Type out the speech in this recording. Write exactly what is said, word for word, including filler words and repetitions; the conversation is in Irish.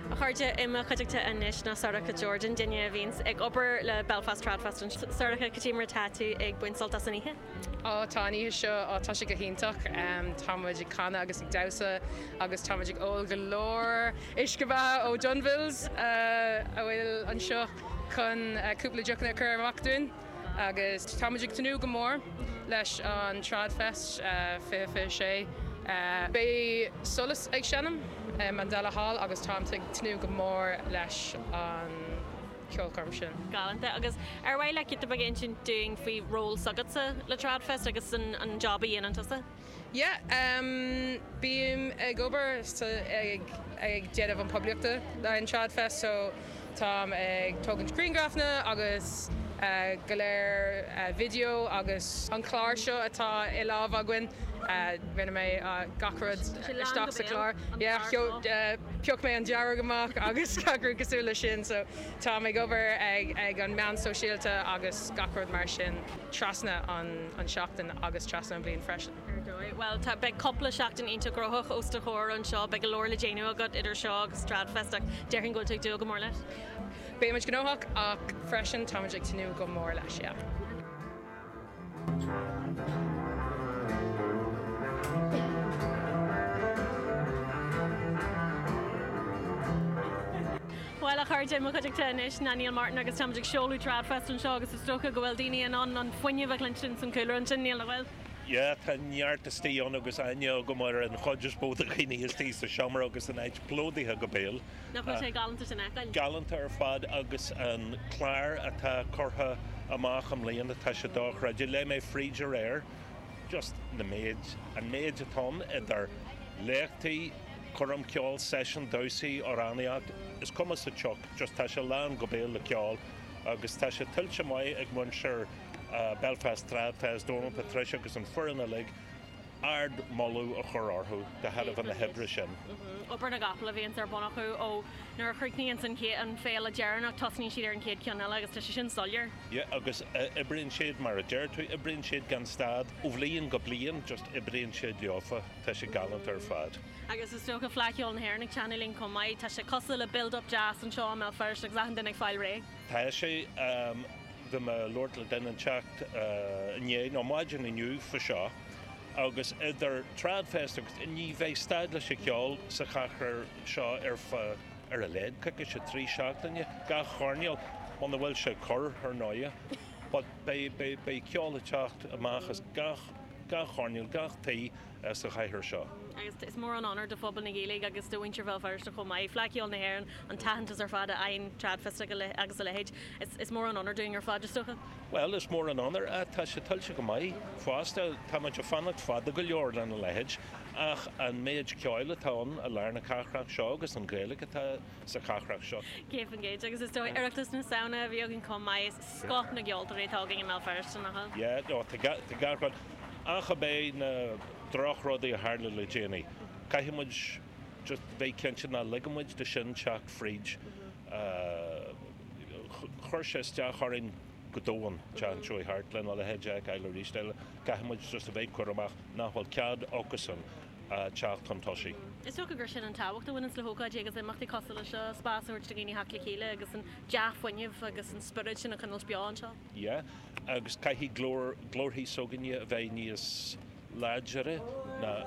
A chuirde imime chuideachta inis na Sorcha Jordan duine bhíns ag obair le Belfast Tradfest an Sorcha Catímar Tattoo ag buinsolta san ihe? Á táí seo átá si go hiach táidir canna agus ag dasa agus táidir ó go leir iscebh ó Dunvilles a bhfuil an seo chun cúpla deachna chu amachún agus táidir tanú go mór leis an Tradfest fi fi sé. Bé solas ag seanam an Dala Hall agus táimteag tanú go mór leis an ceolcarm sin. Galanta agus ar bhhail le citta bagin sin doing faoi ról sagatsa le Tradfest agus an an jobba dhéanantasa? Yeah, um, bíim ag obair ag ag déanamh an poblíochta an Tradfest, so tá ag tógann screengrafna agus uh, go léir uh, video agus an chláir seo atá i lámh againn rinne mé gacrad isteach sa chlár. Peoch mé an dearag amach agus gacrad cosúla sin, so tá ag obair ag ag an meán sosialta agus gacrad mar sin trasna an an seachtain agus trasna an blion freisin. Well, tá be coppla seachtain ionta grothach ósta chóir an seo be go leir le déanú agad idir seo agus Tradfest ach deirhin goil teag dú go mór leis. Béimiid gnóthach ach freisin táidir ag tanú go mór leis, yeah. Well, a chuirde mo chuideachta inis na Neil Martin agus táidir seolú Tradfest an seo agus is stocha go bhfuil daoine an an foiineh lintin san cúlar an sin Neil a bhfuil. Ja, tá neart is tíon agus aine go mar an chuidir bóta chuoine is tí sa seamar agus an éid plódaithe go béal. Na chu sé galanta sin eáil? Galanta ar fad agus an chláir atá cortha amach am líon atá sé dá raidir le mé fríidir air, just na méid an méid atá idir léachtaí chum ceáil session dosaí ó ránaíocht is cuma sa teoch, just tá sé lán go béal le ceáil agus tá sé tiltte mai ag mun seir Uh, Belfast Tradfest Donald Patricia agus an furanna lig ard molú a chur orthú de headh an na hebre sin. Obair na gapla bhíonn ar bunachu ó nuair chuicníonn san cé an féil a dearnach tosní siad ar an céad ceanna agus tá sé sin solir? Yeah, agus uh, i bríonn siad mar a deir tú i bríonn siad gan stad ó bhlíonn go blion just i bríonn siad leofa tá sé galant ar fad. Agus is tócha flaiciúil na hairnig channeling com maiid tá sé cosla le build-up jazz an seo me first agus an dunig fáil ré. Tá sé um, de me Lord le den an teacht inné nó maidin inniu fa seo agus idir Tradfest agus ní bheith staid le sé ceáil sa chachar seo ar ar a léad chuige sé trí seachtainne ga chorneal man bhfuil sé chur ar náide, but bé ceáil a teacht amachchas gach ga chorneal gach taí sa chaithear seo. Agus is mór an honor de fphobal na Gaeilge agus do winter bhil first go mai flaiciúil na haireann an tahantas ar fada ein Tradfest agus a lehéid. Is is mór an honor doing ar fada stocha? Well, is mór an honor a tá sé tuilte go mai fásta tá muid a fannacht fada go leor lena lehéid ach an méid ceáile tán a learna cachrach seo agus an Gaeilge tá sa cachrach seo. Céif an géid agus is dó iireachtas na saona bhíogin com mai scot na geoltar rétágin in mé first an nachal? Yeah, no, tá gargad acha bé na drochródaí a hála le déanaí. Caiimiid just bheith cinnte na ligamid de sin teach fríd chuir sé isteach choirn go dóin tean seoí hart len a le heideag eile rísteile, caiimiid just a bheith chuach nachhfuil cead ócasan teach tantáí. Is so gur sin an táhacht a bhainn le hócaid agus imachtaí cosla se spáúirt a gine haci chéile agus an deafhaineh agus an spirit sin a chunal beáin seo? Yeah, agus caihí glór glórthaí sóganine a bheith níos láidere na